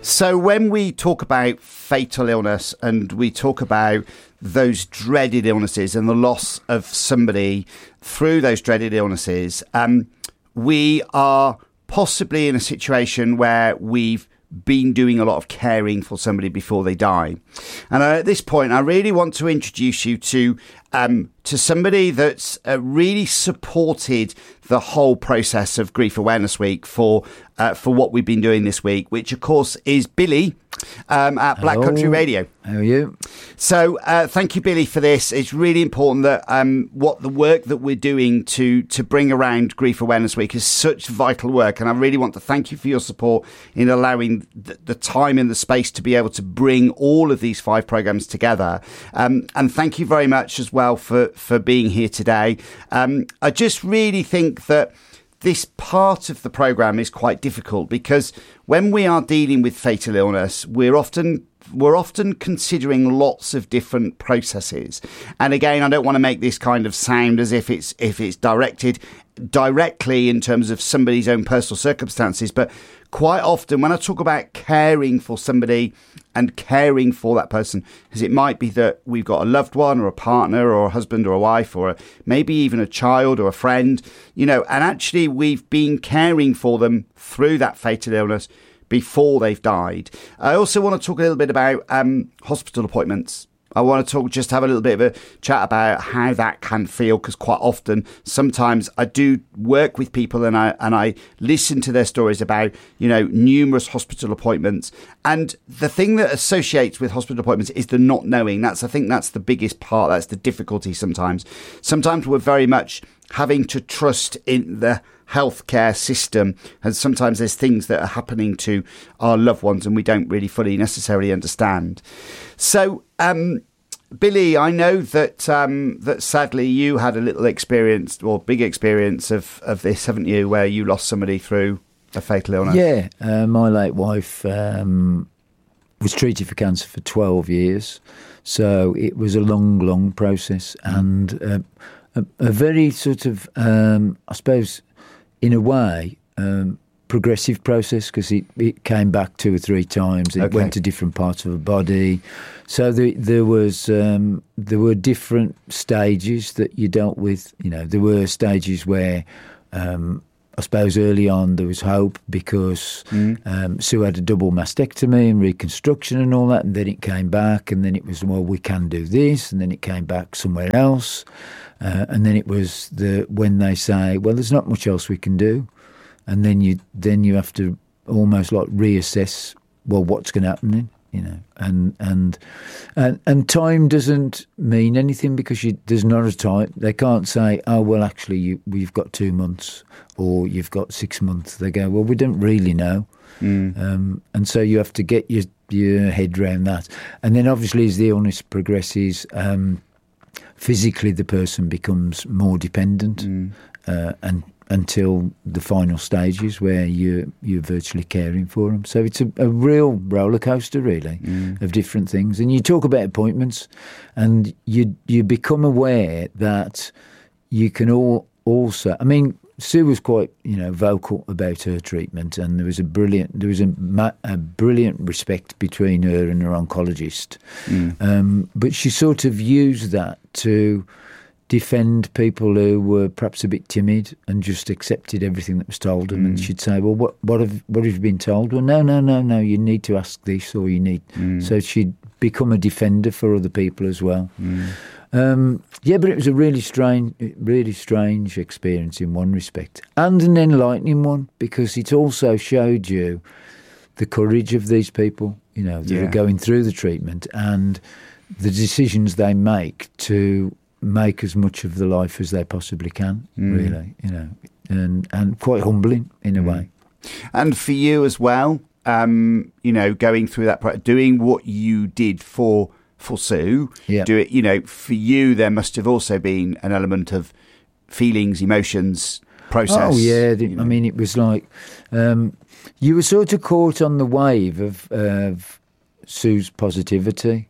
So when we talk about fatal illness and we talk about those dreaded illnesses and the loss of somebody through those dreaded illnesses, we are possibly in a situation where we've been doing a lot of caring for somebody before they die. And at this point, I really want to introduce you to somebody that's really supported the whole process of Grief Awareness Week for what we've been doing this week, which of course is Billy at Black Country Radio. How are you? So thank you, Billy, for this. It's really important that what the work that we're doing to bring around Grief Awareness Week is such vital work. And I really want to thank you for your support in allowing the time and the space to be able to bring all of these 5 programs together. And thank you very much as well for being here today. I just really think that this part of the program is quite difficult because when we are dealing with fatal illness, we're often considering lots of different processes. And again, I don't want to make this kind of sound as if it's directed directly in terms of somebody's own personal circumstances, but quite often when I talk about caring for somebody and caring for that person, as it might be that we've got a loved one or a partner or a husband or a wife or maybe even a child or a friend, and actually we've been caring for them through that fatal illness before they've died. I also want to talk a little bit about hospital appointments. I want to just have a little bit of a chat about how that can feel, because quite often, sometimes I do work with people and I listen to their stories about, numerous hospital appointments. And the thing that associates with hospital appointments is the not knowing. I think that's the biggest part. That's the difficulty sometimes. Sometimes we're very much having to trust in the healthcare system, and sometimes there's things that are happening to our loved ones and we don't really fully necessarily understand. So Billy, I know that that sadly you had a little experience or big experience of this, haven't you, where you lost somebody through a fatal illness? Yeah, my late wife was treated for cancer for 12 years, so it was a long process and a very sort of I suppose in a way, progressive process, because it came back 2 or 3 times. It went to different parts of the body. So there were different stages that you dealt with. There were stages where I suppose early on there was hope because Sue had a double mastectomy and reconstruction and all that, and then it came back, and then it was, well, we can do this, and then it came back somewhere else. And then it was when they say, well, there's not much else we can do, and then you have to almost like reassess, well, what's going to happen then, and time doesn't mean anything because there's not a time. They can't say, oh, well, actually, we've got 2 months or you've got 6 months. They go, well, we don't really know, and so you have to get your head around that, and then obviously as the illness progresses. Physically, the person becomes more dependent, and until the final stages where you're virtually caring for them. So it's a real roller coaster, really, of different things. And you talk about appointments, and you become aware that you can also. I mean, Sue was quite vocal about her treatment, and there was a brilliant respect between her and her oncologist. But she sort of used that to defend people who were perhaps a bit timid and just accepted everything that was told them. And she'd say, well, what have you been told? Well, no, you need to ask this, or you need. So she'd become a defender for other people as well. But it was a really strange experience in one respect, and an enlightening one, because it also showed you the courage of these people, that are going through the treatment and the decisions they make to make as much of the life as they possibly can, really, and quite humbling in a way. And for you as well, going through that, doing what you did for Sue, do it. For you, there must have also been an element of feelings, emotions, process. Oh yeah, I mean, it was like you were sort of caught on the wave of Sue's positivity,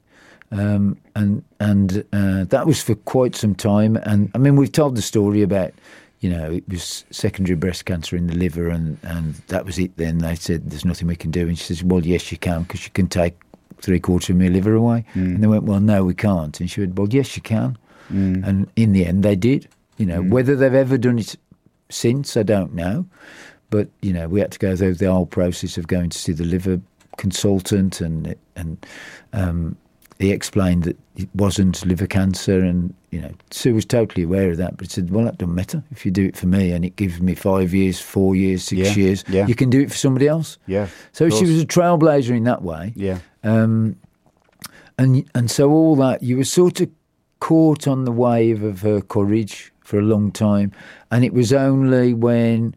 and that was for quite some time. And I mean, we've told the story about it was secondary breast cancer in the liver, and that was it. Then they said, there's nothing we can do. And she says, well, yes, you can, because you can take 3/4 of my liver away. And they went, well, no, we can't. And she went, well, yes, you can. And in the end, they did. Whether they've ever done it since, I don't know. But, we had to go through the whole process of going to see the liver consultant, and he explained that it wasn't liver cancer, and Sue was totally aware of that, but said, well, that doesn't matter if you do it for me and it gives me 5 years, 4 years, 6 years, you can do it for somebody else. So she was a trailblazer in that way. And so all that, you were sort of caught on the wave of her courage for a long time, and it was only when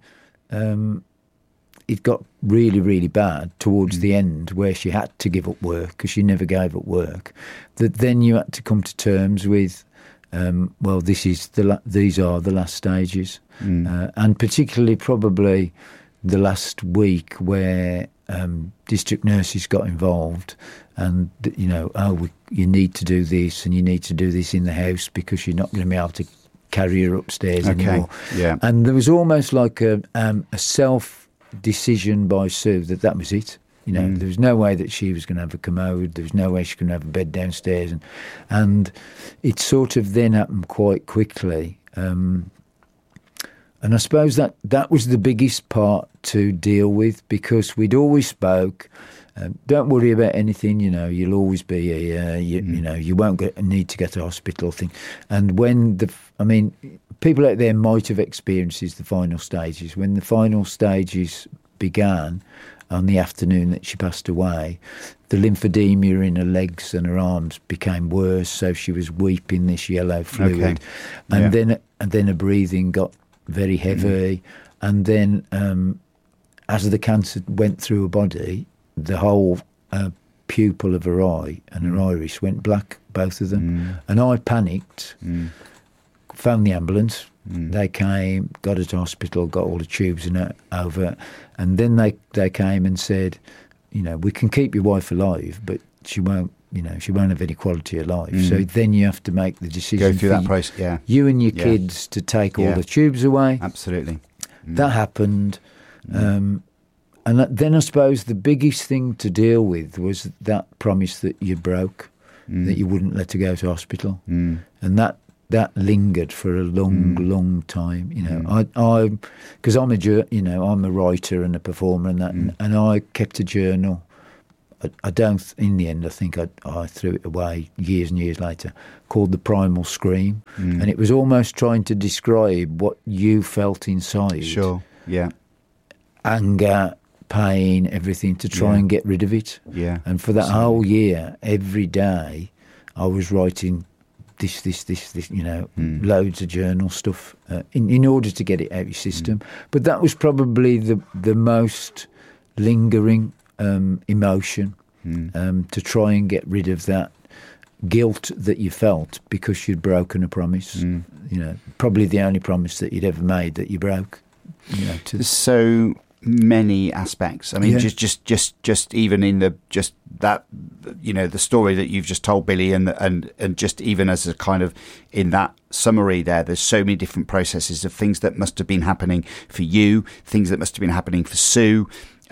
it got really, really bad towards the end, where she had to give up work, because she never gave up work, that then you had to come to terms with, well, these are the last stages. And particularly probably the last week, where district nurses got involved, and, you need to do this, and you need to do this in the house, because you're not going to be able to carry her upstairs anymore. And there was almost like a self-decision by Sue that was it. There was no way that she was going to have a commode. There was no way she could have a bed downstairs. And it sort of then happened quite quickly. And I suppose that was the biggest part to deal with, because we'd always spoke, don't worry about anything, you'll always be here, you won't need to go to hospital thing. And when people out there might have experienced the final stages. When the final stages began, on the afternoon that she passed away, the lymphedema in her legs and her arms became worse, so she was weeping this yellow fluid. And then her breathing got very heavy. And then as the cancer went through her body, the whole pupil of her eye and her iris went black, both of them. And I panicked, phoned the ambulance. They came, got her to hospital, got all the tubes and over, and then they came and said, we can keep your wife alive, but she won't have any quality of life. So then you have to make the decision. Go through that process, you and your kids, to take all the tubes away. Absolutely. That happened. And then I suppose the biggest thing to deal with was that promise that you broke, that you wouldn't let her go to hospital. And that lingered for a long time. I because I'm a writer and a performer and that, and I kept a journal. I don't. In the end, I think I threw it away years and years later. Called The Primal Scream, and it was almost trying to describe what you felt inside. Sure. Yeah. Anger, pain, everything, to try and get rid of it. Yeah. And for that whole year, every day, I was writing this, loads of journal stuff in order to get it out of your system. But that was probably the most lingering emotion, to try and get rid of that guilt that you felt because you'd broken a promise. Probably the only promise that you'd ever made that you broke. There's so many aspects. I mean, just even in the the story that you've just told, Billy, and just even as a kind of in that summary there's so many different processes of things that must have been happening for you, things that must have been happening for Sue.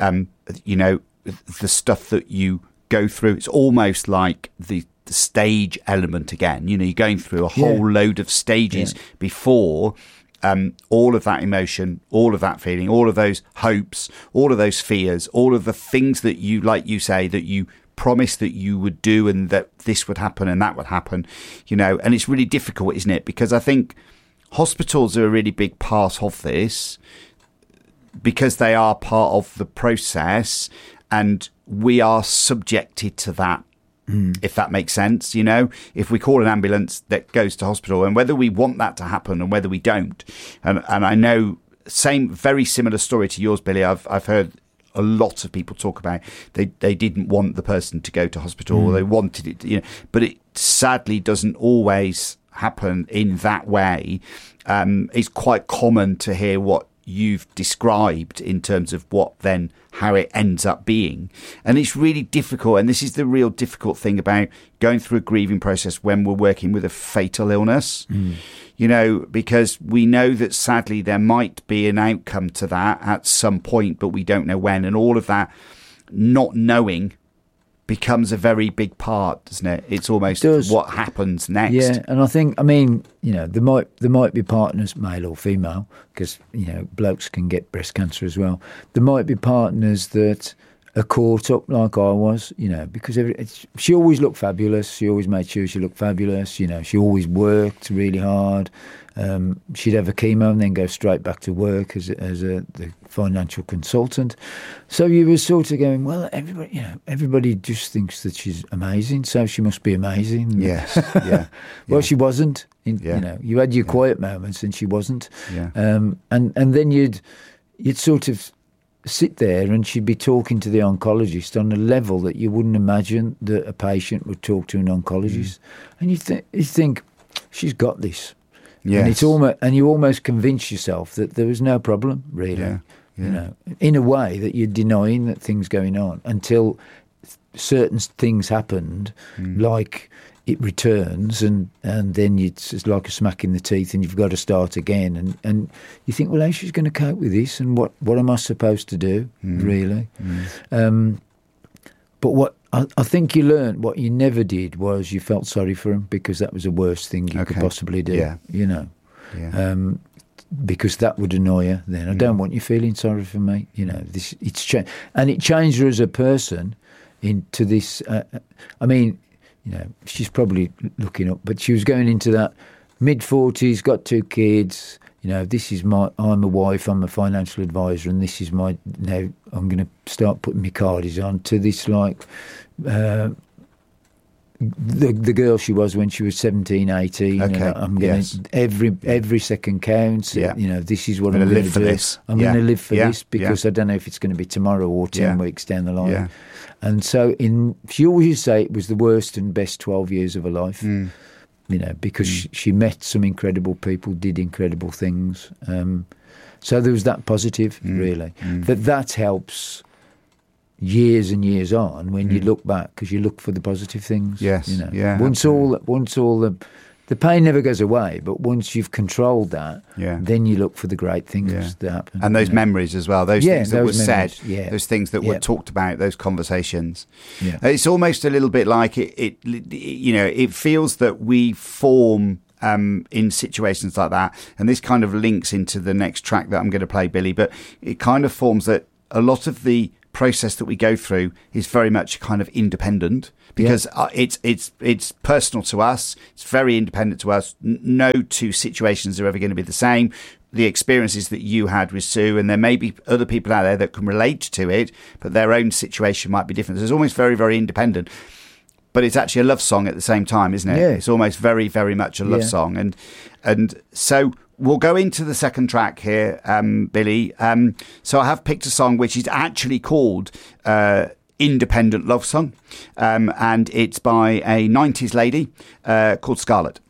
The stuff that you go through, it's almost like the stage element again. You're going through a whole load of stages before. All of that emotion, all of that feeling, all of those hopes, all of those fears, all of the things that you, like you say, that you promised that you would do and that this would happen and that would happen, and it's really difficult, isn't it? Because I think hospitals are a really big part of this, because they are part of the process, and we are subjected to that. If that makes sense, if we call an ambulance that goes to hospital, and whether we want that to happen and whether we don't, and I know very similar story to yours, Billy. I've heard a lot of people talk about they didn't want the person to go to hospital, or they wanted it, but it sadly doesn't always happen in that way. It's quite common to hear what you've described in terms of how it ends up being. And it's really difficult. And this is the real difficult thing about going through a grieving process when we're working with a fatal illness, because we know that sadly there might be an outcome to that at some point, but we don't know when. And all of that not knowing becomes a very big part, doesn't it? It's almost what happens next. Yeah, and I think, there might be partners, male or female, because blokes can get breast cancer as well. There might be partners that are caught up like I was, because she always looked fabulous. She always made sure she looked fabulous. She always worked really hard. She'd have a chemo and then go straight back to work as the financial consultant. So you were sort of going, well, everybody just thinks that she's amazing, so she must be amazing. Yes, yeah. Well, she wasn't. You had your quiet moments, and she wasn't. Yeah. And then you'd sort of sit there, and she'd be talking to the oncologist on a level that you wouldn't imagine that a patient would talk to an oncologist. And you think she's got this. Yes. And you almost convince yourself that there was no problem, really. Yeah. In a way that you're denying that things going on until certain things happened, like it returns, and then it's like a smack in the teeth, and you've got to start again. And you think, well, how's she going to cope with this? And what am I supposed to do, really? But what I think you learned, what you never did, was you felt sorry for him, because that was the worst thing you could possibly do. Yeah. Because that would annoy her. Then I don't want you feeling sorry for me. It's changed, and it changed her as a person into this. She's probably looking up, but she was going into that mid-40s, got 2 kids. This is I'm a wife, I'm a financial advisor, and this is now I'm going to start putting my cardies on, to this the girl she was when she was 17, 18. Okay. I'm going to, every second counts. Yeah. This is what I'm going to live for do. this. I'm going to live for this, because I don't know if it's going to be tomorrow or 10 weeks down the line. Yeah. And so she always say it was the worst and best 12 years of her life. Because she met some incredible people, did incredible things. So there was that positive, really. That helps years and years on when you look back, because you look for the positive things. Yes, Once all the pain never goes away, but once you've controlled that, then you look for the great things that happen. And those memories as well, those things that were said, those things that were talked about, those conversations. Yeah. It's almost a little bit like it feels that we form in situations like that, and this kind of links into the next track that I'm going to play, Billy, but it kind of forms that a lot of the process that we go through is very much kind of independent, because it's personal to us. It's very independent to us. No two situations are ever going to be the same. The experiences that you had with Sue, and there may be other people out there that can relate to it, but their own situation might be different. So it's almost very, very independent. But it's actually a love song at the same time, isn't it? Yeah. It's almost very, very much a love song. And so we'll go into the second track here, Billy. So I have picked a song which is actually called Independent Love Song. And it's by a 90s lady called Scarlett.